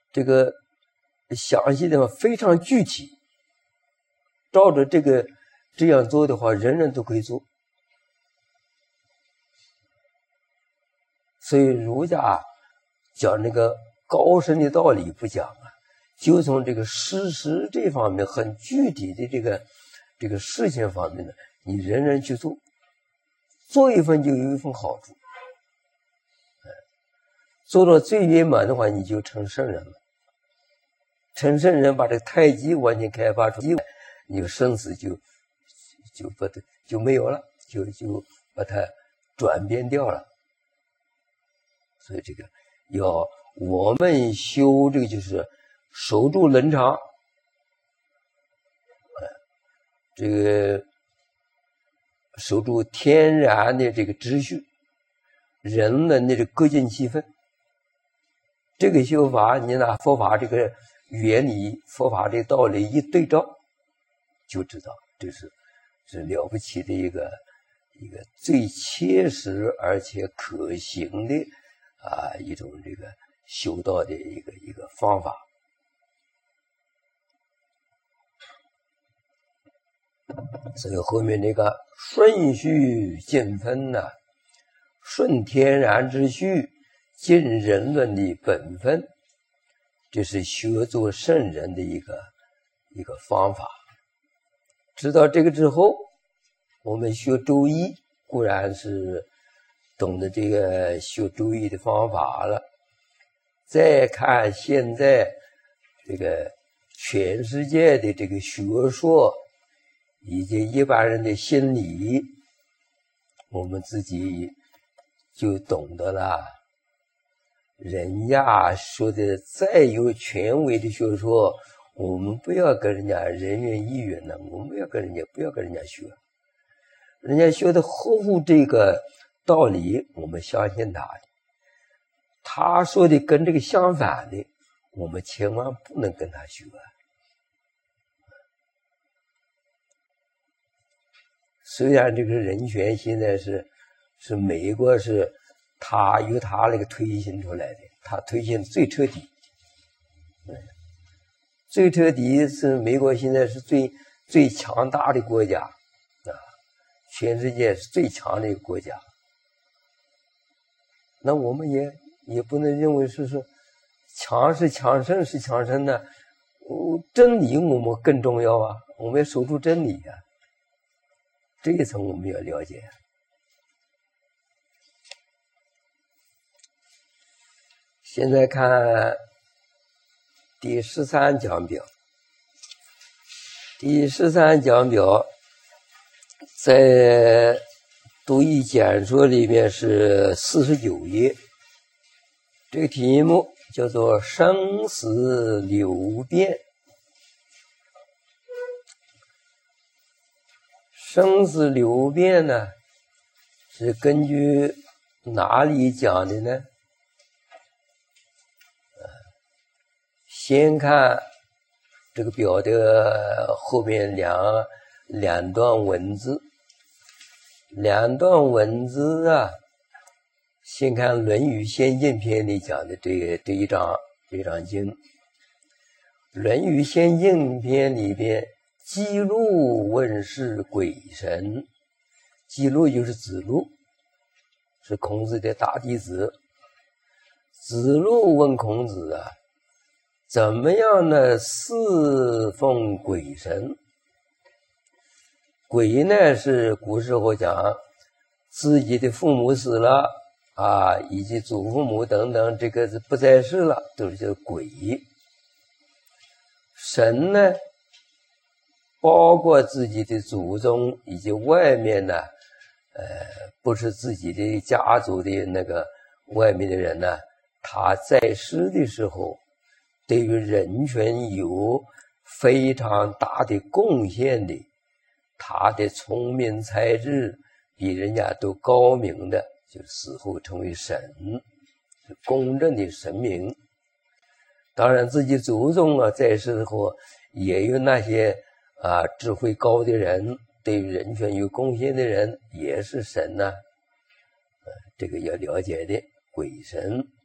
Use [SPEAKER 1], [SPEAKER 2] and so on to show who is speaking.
[SPEAKER 1] 这个详细的非常具体，照着这样做的话，人人都可以做。所以儒家讲那个高深的道理不讲啊，就从这个事实这方面很具体的这个事情方面呢，你人人去做，做一份就有一份好处。做到最圆满的话，你就成圣人了。成圣人把这个太极完全开发出来，你的生死就没有了，就把它转变掉了。所以这个要我们修这个就是守住伦常，这个守住天然的这个秩序，人的那个各尽其分。这个修法，你拿佛法这个原理、佛法这个道理一对照，就知道这是了不起的一个最切实而且可行的一种这个修道的一个方法。所以后面那个顺序尽分呢，顺天然之序，尽人伦的本分，这是学做圣人的一个方法。知道这个之后，我们学周易固然是懂得这个学周易的方法了，再看现在这个全世界的这个学说以及一般人的心理，我们自己就懂得了。人家说的再有权威的学说，我们不要跟人家人云亦云了，我们不要跟人家学。人家学的合乎这个道理，我们相信他的。他说的跟这个相反的，我们千万不能跟他学。虽然这个人权现在是美国是他由他那个推行出来的，他推行最彻底，最彻底是美国现在是最强大的国家全世界是最强的一个国家。那我们也不能认为是强是强盛是强盛的，真理我们更重要啊，我们要守住真理啊，这一层我们要了解。现在看第13讲表，第13讲表在读易简说里面是49页，这个题目叫做生死流变。生死流变呢，是根据哪里讲的呢？先看这个表的后面两段文字，先看《论语先进篇》里讲的这一章经，《论语先进篇》里边，记录问世鬼神，记录就是子路，是孔子的大弟子。子路问孔子怎么样呢侍奉鬼神？鬼呢是古时候讲自己的父母死了以及祖父母等等，这个是不在世了，都是叫鬼。神呢，包括自己的祖宗以及外面呢，不是自己的家族的那个外面的人呢，他在世的时候，对于人权有非常大的贡献的，他的聪明才智比人家都高明的，就死后成为神，是公认的神明。当然自己祖宗在世后也有那些智慧高的人，对于人权有贡献的人也是神这个要了解的鬼神。